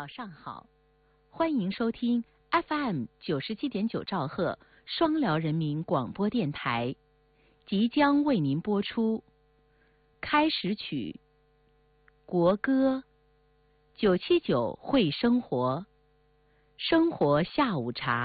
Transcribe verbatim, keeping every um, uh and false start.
早上好，欢迎收听 F M 九十七点九兆赫双辽人民广播电台，即将为您播出开始曲、国歌、九七九会生活、生活下午茶。